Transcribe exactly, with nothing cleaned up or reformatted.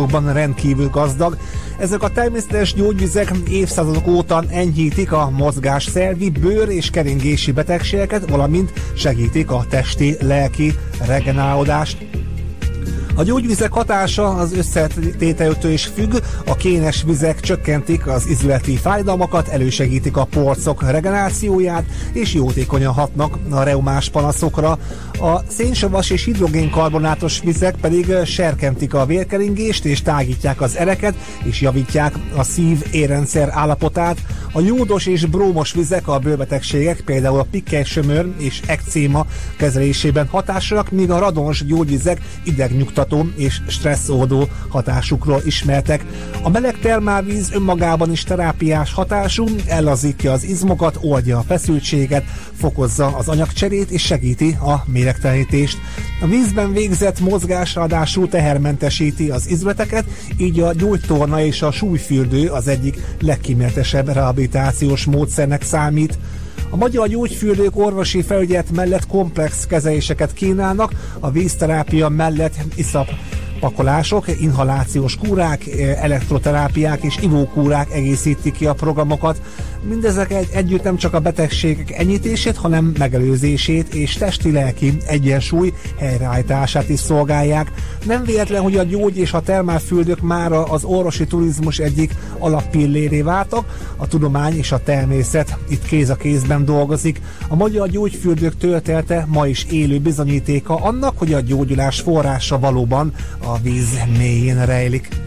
anyagokban rendkívül gazdag. Ezek a természetes gyógyvizek évszázadok óta enyhítik a mozgásszervi, bőr- és keringési betegségeket, valamint segítik a testi-lelki regenerálódást. A gyógyvizek hatása az összetételtől is függ, a kénes vizek csökkentik az izületi fájdalmakat, elősegítik a porcok regenerációját, és jótékonyan hatnak a reumás panaszokra. A szénsavas és hidrogénkarbonátos vizek pedig serkentik a vérkeringést, és tágítják az ereket, és javítják a szív-érrendszer állapotát. A jódos és brómos vizek a bőrbetegségek, például a pikkely-sömör és ekcéma kezelésében hatásosak, míg a radons gyógyvizek idegnyugtató és stresszoldó hatásukról ismertek. A meleg termálvíz önmagában is terápiás hatású, ellazítja az izmokat, oldja a feszültséget, fokozza az anyagcserét és segíti a méregtelenítést. A vízben végzett mozgás ráadásul tehermentesíti az izületeket, így a gyógytorna és a súlyfürdő az egyik legkíméletesebb rehabilitációs módszernek számít. A magyar gyógyfürdők orvosi felügyelet mellett komplex kezeléseket kínálnak, a vízterápia mellett iszap pakolások, inhalációs kúrák, elektroterápiák és ivókúrák egészítik ki a programokat. Mindezek egy, együtt nem csak a betegségek enyhítését, hanem megelőzését és testi-lelki egyensúly helyreállítását is szolgálják. Nem véletlen, hogy a gyógy és a termálfürdők mára az orvosi turizmus egyik alappilléré váltak, a tudomány és a természet itt kéz a kézben dolgozik. A magyar gyógyfürdők története ma is élő bizonyítéka annak, hogy a gyógyulás forrása valóban a víz mélyén rejlik.